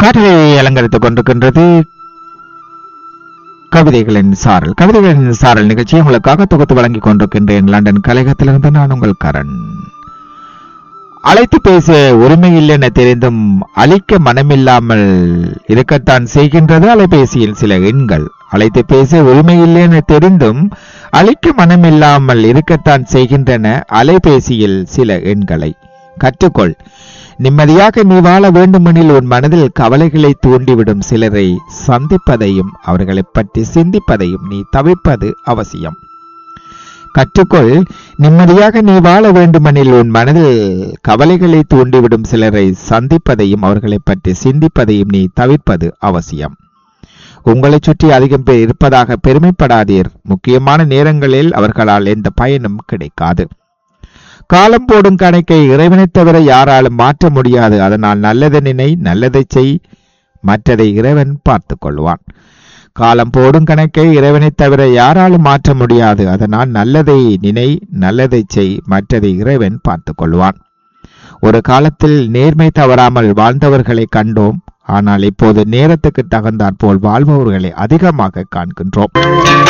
காற்றலை அலங்கரித்துக் கொண்டிருக்கின்றது கவிதைகளின் சாரல் நிகழ்ச்சியை உங்களுக்காக தொகுத்து வழங்கிக் கொண்டிருக்கின்றேன். லண்டன் கலையகத்திலிருந்து நான் உங்கள் கரண். அழைத்து பேச உரிமை இல்லை என தெரிந்தும் அழிக்க மனமில்லாமல் இருக்கத்தான் செய்கின்றது அலைபேசியில் சில எண்கள். அழைத்து பேச உரிமை இல்லை என தெரிந்தும் அழிக்க மனமில்லாமல் இருக்கத்தான் செய்கின்றன அலைபேசியில் சில எண்களை. கற்றுக்கொள். நிம்மதியாக நீ வாழ வேண்டுமெனில் உன் மனதில் கவலைகளை தூண்டிவிடும் சிலரை சந்திப்பதையும் அவர்களை பற்றி சிந்திப்பதையும் நீ தவிர்ப்பது அவசியம். கற்றுக்கொள். நிம்மதியாக நீ வாழ வேண்டுமெனில் உன் மனதில் கவலைகளை தூண்டிவிடும் சிலரை சந்திப்பதையும் அவர்களை பற்றி சிந்திப்பதையும் நீ தவிர்ப்பது அவசியம். உங்களை சுற்றி அதிகம் பேர் இருப்பதாக பெருமைப்படாதீர். முக்கியமான நேரங்களில் அவர்களால் எந்த பயனும் கிடைக்காது. காலம் போடும் கணக்கை இறைவனை தவிர யாராலும் மாற்ற முடியாது. அதனால் நல்லதை நினை, நல்லதை செய், மற்றதை இறைவன் பார்த்து கொள்வான். காலம் போடும் கணக்கை இறைவனை தவிர யாராலும் மாற்ற முடியாது. அதனால் நல்லதை நினை, நல்லதை செய், மற்றதை இறைவன் பார்த்து கொள்வான். ஒரு காலத்தில் நேர்மை தவறாமல் வாழ்ந்தவர்களை கண்டோம். ஆனால் இப்போது நேரத்துக்கு தகுந்தாற்போல் வாழ்பவர்களை அதிகமாக காண்கின்றோம்.